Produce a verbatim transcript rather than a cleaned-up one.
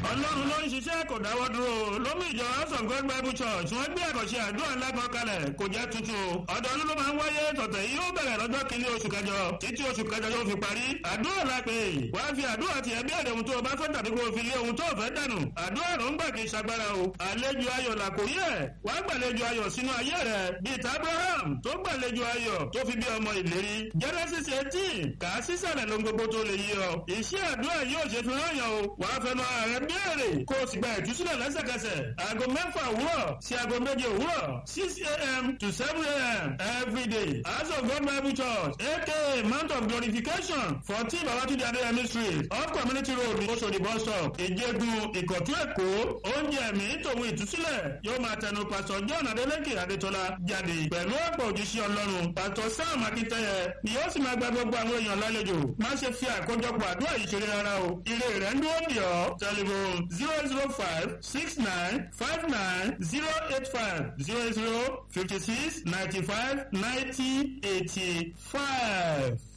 ọlọ́run ló ń ṣiṣẹ́ kò dáwọ́ dúró lómi ìjọ house of God Bible Church wọ́n gbé àkànṣe àdúrà ńlá kan kalẹ̀ kò jẹ́ tuntun ọdọọdún ló máa ń wáyé tọ̀tẹ̀ yìí yóò bẹ̀rẹ̀ lọ́jọ́ kìíní oṣù kẹjọ títí oṣù kẹjọ yóò fi parí àdúrà la pè wàá fi àdúrà tiẹ̀ bí ẹ̀dẹ̀ ohun tó o bá fẹ́ tàbí kó o fi lé ohun tó o fẹ́ dànù àdúrà ló ń gbà kí ṣagbára o àlejò ayọ̀ làkòrí ẹ̀ wàá gbàlejò ayọ̀ sínú ayé rẹ̀ bíi ti Abraham tó gbàlejò ayọ̀ tó fi bí ọmọ ìlérí Genesis eighteen kà á sísàlẹ̀ lóhun gbogbo tó lè yí ọ iṣẹ́ àdúrà yóò ṣe fi rán yàn o wàá fẹnu ara rẹ béèrè kó o sì gba ìtúsílẹ̀ lẹ́sẹ̀kẹsẹ̀ aago mẹ́fà òwúrọ̀ sí aago méje òwúrọ̀ six a.m. to seven a.m. every day house of God Bible Church aka Mount of Glorification fourteen Babatunde Adéyẹmí street off community road Oṣòdì bus stop Ìjẹ̀gùn Ìkọ̀tún Èkó oúnjẹ mi tòun ìtúsílẹ̀ yóò máa tẹnu pásítọ̀ John Adélékè Adétọ́lá jáde pẹ̀lú ọ̀pọ̀ òjíṣẹ́ Ọlọ́run pásítọ̀ Sam Akíntayẹ ni yóò sì máa gba gbogbo àwọn èèyàn lálejò má ṣe fi àkójọpọ̀ àdúrà yìí ṣeré rárá o ire rẹ̀ ń dúró dì ọ́ telephone zero zero five six nine five nine zero eight five zero zero fifty six ninety five ninety eighty five.